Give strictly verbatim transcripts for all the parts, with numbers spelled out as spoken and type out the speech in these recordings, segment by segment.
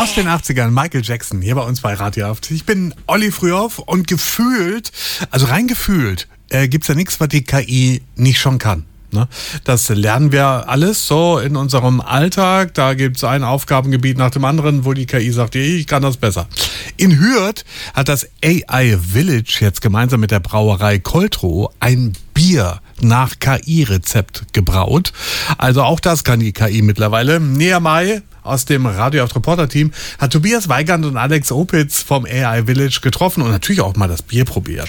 Aus den achtzigern, Michael Jackson, hier bei uns bei Radio Haft. Ich bin Olli Frühauf und gefühlt, also rein gefühlt, äh, gibt's ja nichts, was die K I nicht schon kann. Ne? Das lernen wir alles so in unserem Alltag. Da gibt's ein Aufgabengebiet nach dem anderen, wo die K I sagt, ich kann das besser. In Hürth hat das A I Village jetzt gemeinsam mit der Brauerei Coltro ein Bier nach K I-Rezept gebraut. Also auch das kann die K I mittlerweile. Nea Mai aus dem Radio Haft Reporter-Team hat Tobias Weigand und Alex Opitz vom A I Village getroffen und natürlich auch mal das Bier probiert.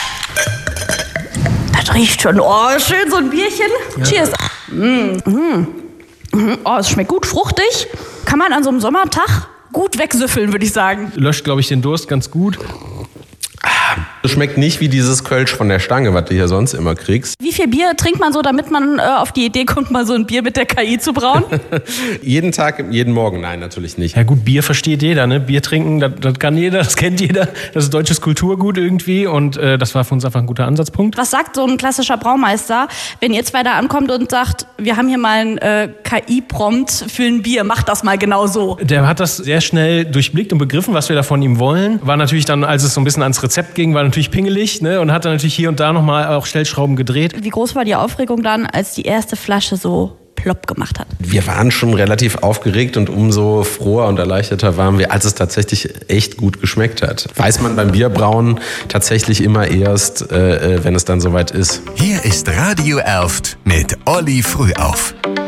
Das riecht schon, oh, schön so ein Bierchen. Ja. Cheers. Mm, mm. Oh, es schmeckt gut, fruchtig. Kann man an so einem Sommertag gut wegsüffeln, würde ich sagen. Löscht, glaube ich, den Durst ganz gut. Das schmeckt nicht wie dieses Kölsch von der Stange, was du hier sonst immer kriegst. Wie viel Bier trinkt man so, damit man äh, auf die Idee kommt, mal so ein Bier mit der K I zu brauen? Jeden Tag, jeden Morgen? Nein, natürlich nicht. Ja gut, Bier versteht jeder, ne? Bier trinken, das, das kann jeder, das kennt jeder. Das ist deutsches Kulturgut irgendwie und äh, das war für uns einfach ein guter Ansatzpunkt. Was sagt so ein klassischer Braumeister, wenn ihr zwei da ankommt und sagt, wir haben hier mal einen äh, K I-Prompt für ein Bier, macht das mal genau so? Der hat das sehr schnell durchblickt und begriffen, was wir da von ihm wollen. War natürlich dann, als es so ein bisschen ans Rezept ging, war natürlich pingelig, ne? Und hat dann natürlich hier und da nochmal auch Stellschrauben gedreht. Wie groß war die Aufregung dann, als die erste Flasche so plopp gemacht hat? Wir waren schon relativ aufgeregt und umso froher und erleichterter waren wir, als es tatsächlich echt gut geschmeckt hat. Weiß man beim Bierbrauen tatsächlich immer erst, äh, wenn es dann soweit ist. Hier ist Radio Elft mit Olli Frühauf.